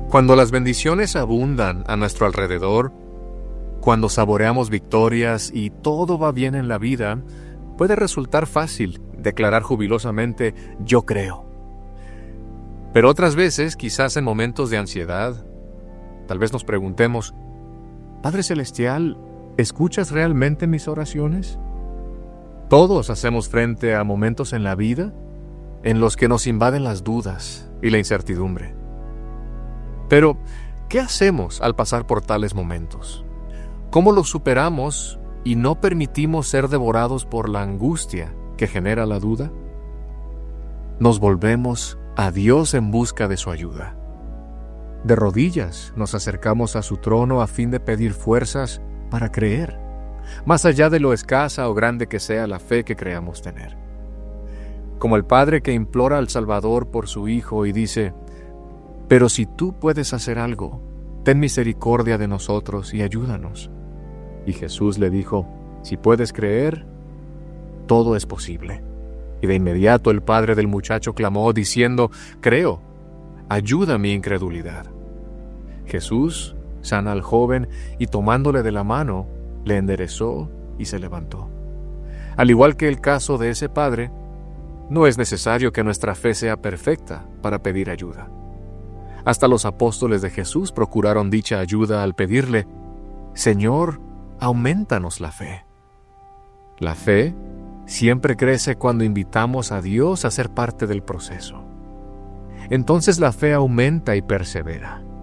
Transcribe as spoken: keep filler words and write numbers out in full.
Cuando las bendiciones abundan a nuestro alrededor, cuando saboreamos victorias y todo va bien en la vida, puede resultar fácil declarar jubilosamente «yo creo». Pero otras veces, quizás en momentos de ansiedad, tal vez nos preguntemos «Padre Celestial, ¿escuchas realmente mis oraciones?». Todos hacemos frente a momentos en la vida en los que nos invaden las dudas y la incertidumbre. Pero, ¿qué hacemos al pasar por tales momentos? ¿Cómo los superamos y no permitimos ser devorados por la angustia que genera la duda? Nos volvemos a Dios en busca de su ayuda. De rodillas nos acercamos a su trono a fin de pedir fuerzas para creer, más allá de lo escasa o grande que sea la fe que creamos tener. Como el padre que implora al Salvador por su hijo y dice: «Pero si tú puedes hacer algo, ten misericordia de nosotros y ayúdanos». Y Jesús le dijo: «Si puedes creer, todo es posible». Y de inmediato el padre del muchacho clamó diciendo: «Creo, ayuda mi incredulidad». Jesús sana al joven y tomándole de la mano, le enderezó y se levantó. Al igual que el caso de ese padre, no es necesario que nuestra fe sea perfecta para pedir ayuda. Hasta los apóstoles de Jesús procuraron dicha ayuda al pedirle: «Señor, aumentanos la fe». La fe siempre crece cuando invitamos a Dios a ser parte del proceso. Entonces la fe aumenta y persevera.